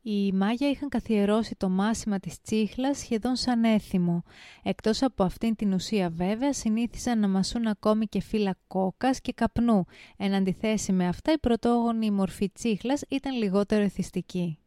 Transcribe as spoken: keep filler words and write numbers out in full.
Οι Μάγια είχαν καθιερώσει το μάσιμα της τσίχλας σχεδόν σαν έθιμο. Εκτός από αυτήν την ουσία βέβαια, συνήθιζαν να μασούν ακόμη και φύλλα κόκας και καπνού. Εν αντιθέσει με αυτά, η πρωτόγονη μορφή τσίχλας ήταν λιγότερο εθιστική.